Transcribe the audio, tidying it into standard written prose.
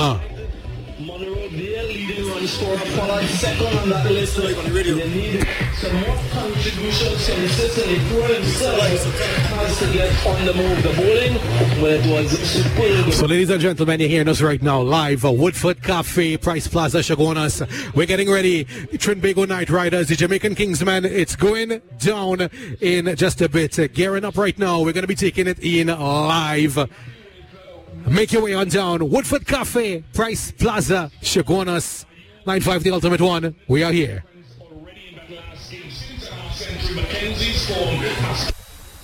Monroe there, leading run scorer, followed second on that list. They need some more contributions from the system. They threw themselves has to get on the move. The bowling, well, it was superb. So, ladies and gentlemen, you're hearing us right now live. Woodford Cafe, Price Plaza, Chaguanas. We're getting ready. Trinbago Night Riders, the Jamaican Kingsmen. It's going down in just a bit. Gearing up right now. We're going to be taking it in live. Make your way on down. Woodford Cafe, Price Plaza, Chaguanas, 9-5, the ultimate one. We are here. Already in that last game, since the half century, Mackenzie's form has